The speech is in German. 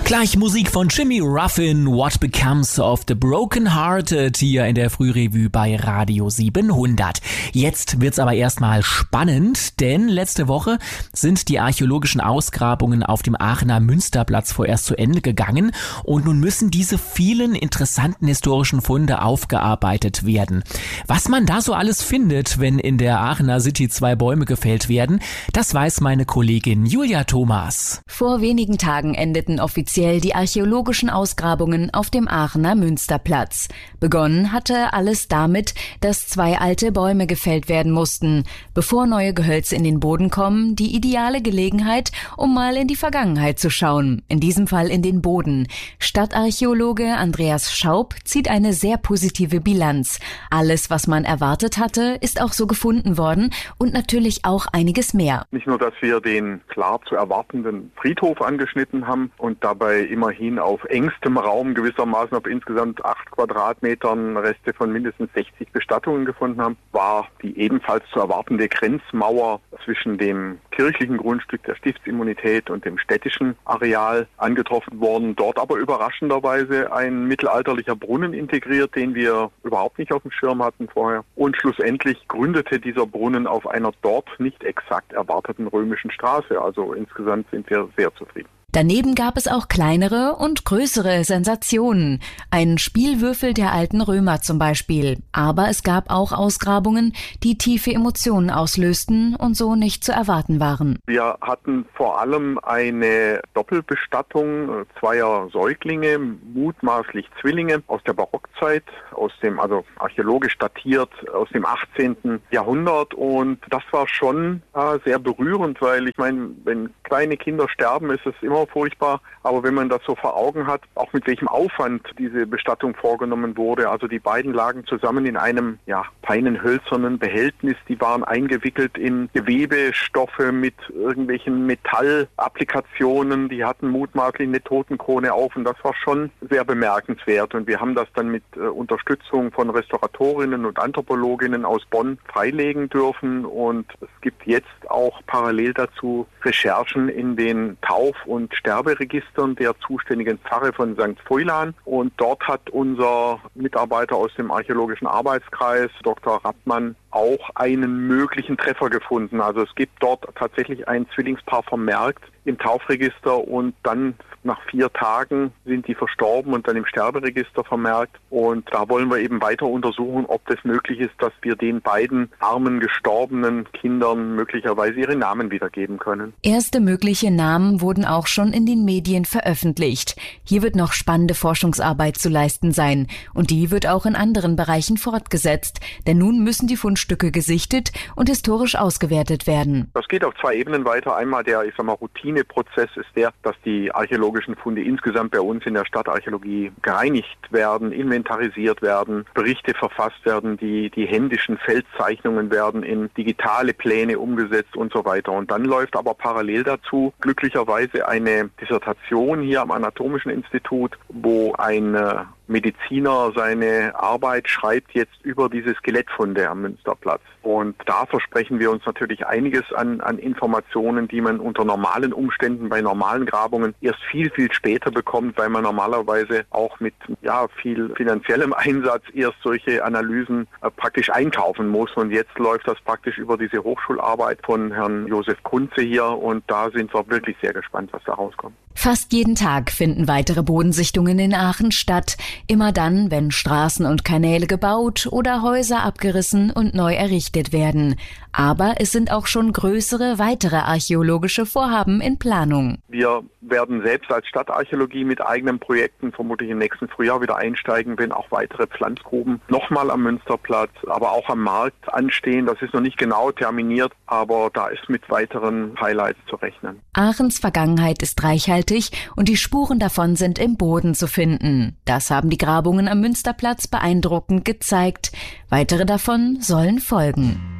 Gleich Musik von Jimmy Ruffin, What Becomes of the Broken Hearted, hier in der Frührevue bei Radio 700. Jetzt wird's aber erstmal spannend, denn letzte Woche sind die archäologischen Ausgrabungen auf dem Aachener Münsterplatz vorerst zu Ende gegangen und nun müssen diese vielen interessanten historischen Funde aufgearbeitet werden. Was man da so alles findet, wenn in der Aachener City 2 Bäume gefällt werden, das weiß meine Kollegin Julia Thomas. Vor wenigen Tagen endeten offiziell die archäologischen Ausgrabungen auf dem Aachener Münsterplatz. Begonnen hatte alles damit, dass 2 alte Bäume gefällt werden mussten. Bevor neue Gehölze in den Boden kommen, die ideale Gelegenheit, um mal in die Vergangenheit zu schauen. In diesem Fall in den Boden. Stadtarchäologe Andreas Schaub zieht eine sehr positive Bilanz. Alles, was man erwartet hatte, ist auch so gefunden worden und natürlich auch einiges mehr. Nicht nur, dass wir den klar zu erwartenden Friedhof angeschnitten haben und dabei immerhin auf engstem Raum gewissermaßen auf insgesamt 8 Quadratmetern Reste von mindestens 60 Bestattungen gefunden haben, war die ebenfalls zu erwartende Grenzmauer zwischen dem kirchlichen Grundstück der Stiftsimmunität und dem städtischen Areal angetroffen worden. Dort aber überraschenderweise ein mittelalterlicher Brunnen integriert, den wir überhaupt nicht auf dem Schirm hatten vorher. Und schlussendlich gründete dieser Brunnen auf einer dort nicht exakt erwarteten römischen Straße. Also insgesamt sind wir sehr zufrieden. Daneben gab es auch kleinere und größere Sensationen. Ein Spielwürfel der alten Römer zum Beispiel. Aber es gab auch Ausgrabungen, die tiefe Emotionen auslösten und so nicht zu erwarten waren. Wir hatten vor allem eine Doppelbestattung zweier Säuglinge, mutmaßlich Zwillinge aus der Barockzeit, also archäologisch datiert aus dem 18. Jahrhundert. Und das war schon sehr berührend, weil ich meine, wenn kleine Kinder sterben, ist es immer furchtbar, aber wenn man das so vor Augen hat, auch mit welchem Aufwand diese Bestattung vorgenommen wurde, also die beiden lagen zusammen in einem feinen hölzernen Behältnis, die waren eingewickelt in Gewebestoffe mit irgendwelchen Metallapplikationen, die hatten mutmaßlich eine Totenkrone auf und das war schon sehr bemerkenswert und wir haben das dann mit Unterstützung von Restauratorinnen und Anthropologinnen aus Bonn freilegen dürfen und es gibt jetzt auch parallel dazu Recherchen in den Tauf- und Sterberegistern der zuständigen Pfarre von St. Foilan. Und dort hat unser Mitarbeiter aus dem archäologischen Arbeitskreis, Dr. Rappmann, auch einen möglichen Treffer gefunden. Also es gibt dort tatsächlich ein Zwillingspaar vermerkt im Taufregister und dann nach 4 Tagen sind die verstorben und dann im Sterberegister vermerkt. Und da wollen wir eben weiter untersuchen, ob das möglich ist, dass wir den beiden armen, gestorbenen Kindern möglicherweise ihre Namen wiedergeben können. Erste mögliche Namen wurden auch schon in den Medien veröffentlicht. Hier wird noch spannende Forschungsarbeit zu leisten sein. Und die wird auch in anderen Bereichen fortgesetzt. Denn nun müssen die Fundstücke gesichtet und historisch ausgewertet werden. Das geht auf 2 Ebenen weiter. Einmal der, Routineprozess ist der, dass die archäologischen Funde insgesamt bei uns in der Stadtarchäologie gereinigt werden, inventarisiert werden, Berichte verfasst werden, die händischen Feldzeichnungen werden in digitale Pläne umgesetzt und so weiter. Und dann läuft aber parallel dazu glücklicherweise eine Dissertation hier am Anatomischen Institut, wo ein Mediziner seine Arbeit schreibt jetzt über diese Skelettfunde am Münsterplatz. Und da versprechen wir uns natürlich einiges an Informationen, die man unter normalen Umständen bei normalen Grabungen erst viel, viel später bekommt, weil man normalerweise auch mit viel finanziellem Einsatz erst solche Analysen praktisch einkaufen muss. Und jetzt läuft das praktisch über diese Hochschularbeit von Herrn Josef Kunze hier und da sind wir wirklich sehr gespannt, was da rauskommt. Fast jeden Tag finden weitere Bodensichtungen in Aachen statt. Immer dann, wenn Straßen und Kanäle gebaut oder Häuser abgerissen und neu errichtet werden. Aber es sind auch schon größere, weitere archäologische Vorhaben in Planung. Wir werden selbst als Stadtarchäologie mit eigenen Projekten vermutlich im nächsten Frühjahr wieder einsteigen, wenn auch weitere Pflanzgruben nochmal am Münsterplatz, aber auch am Markt anstehen. Das ist noch nicht genau terminiert, aber da ist mit weiteren Highlights zu rechnen. Aachens Vergangenheit ist reichhaltig und die Spuren davon sind im Boden zu finden. Das haben die Grabungen am Münsterplatz beeindruckend gezeigt. Weitere davon sollen folgen.